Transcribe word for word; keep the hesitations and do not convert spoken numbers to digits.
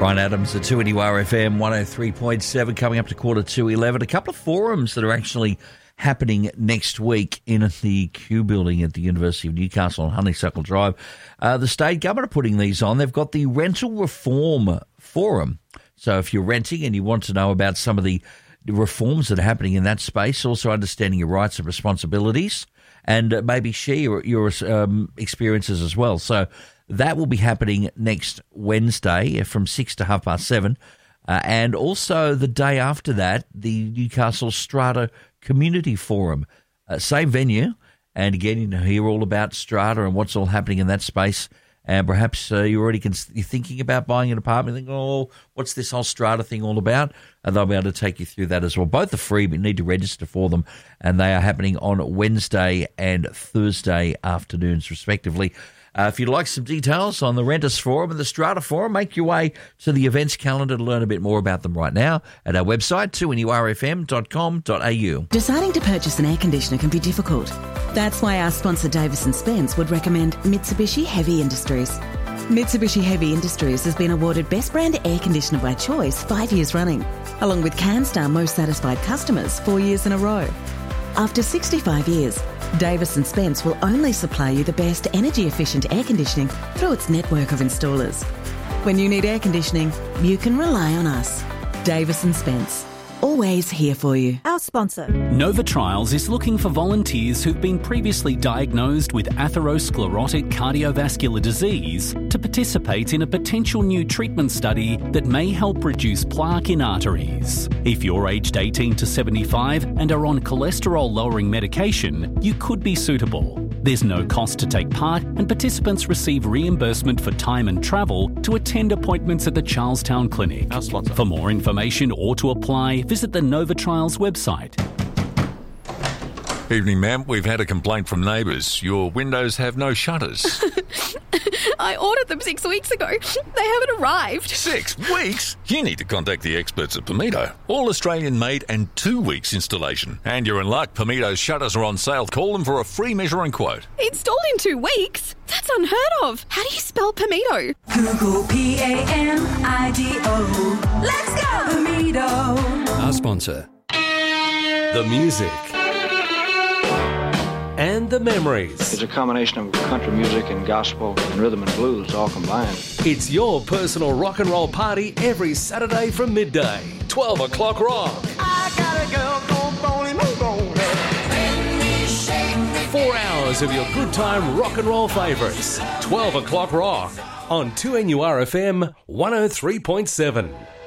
Brian Adams at two N U R F M one oh three point seven, coming up to quarter to eleven. A couple of forums that are actually happening next week in the Q building at the University of Newcastle on Honeysuckle Drive. Uh, the state government are putting these on. They've got the Rental Reform Forum. So if you're renting and you want to know about some of the reforms that are happening in that space, also understanding your rights and responsibilities, and uh, maybe share your, your um, experiences as well. So that will be happening next Wednesday from six to half past seven. Uh, and also the day after that, the Newcastle Strata Community Forum. Uh, same venue. And again, you know, hear all about Strata and what's all happening in that space. And perhaps uh, you're already cons- you're thinking about buying an apartment, thinking, oh, what's this whole Strata thing all about? And they'll be able to take you through that as well. Both are free, but you need to register for them. And they are happening on Wednesday and Thursday afternoons, respectively. Uh, if you'd like some details on the Renters Forum and the Strata Forum, make your way to the events calendar to learn a bit more about them right now at our website, two N U R F M dot com dot a u. Deciding to purchase an air conditioner can be difficult. That's why our sponsor Davis and Spence would recommend Mitsubishi Heavy Industries. Mitsubishi Heavy Industries has been awarded Best Brand Air Conditioner by Choice five years running, along with CanStar Most Satisfied Customers four years in a row. After sixty-five years, Davis and Spence will only supply you the best energy-efficient air conditioning through its network of installers. When you need air conditioning, you can rely on us. Davis and Spence. Always here for you. Our sponsor. Nova Trials is looking for volunteers who've been previously diagnosed with atherosclerotic cardiovascular disease to participate in a potential new treatment study that may help reduce plaque in arteries. If you're aged eighteen to seventy-five and are on cholesterol-lowering medication, you could be suitable. There's no cost to take part, and participants receive reimbursement for time and travel to attend appointments at the Charlestown Clinic. Our sponsor. For more information or to apply, visit the Nova Trials website. Evening, ma'am. We've had a complaint from neighbours. Your windows have no shutters. I ordered them six weeks ago. They haven't arrived. Six weeks? You need to contact the experts at Pimito. All Australian made and two weeks installation. And you're in luck. Pimito's shutters are on sale. Call them for a free measuring quote. Installed in two weeks? That's unheard of. How do you spell Pimito? Google P A M I D O. Let's go, Pimito. Our sponsor. The music. And the memories. It's a combination of country music and gospel and rhythm and blues all combined. It's your personal rock and roll party every Saturday from midday. twelve o'clock rock. I got a girl going bony, move on. Four hours of your good time rock and roll favourites. twelve o'clock rock on two N U R F M one oh three point seven.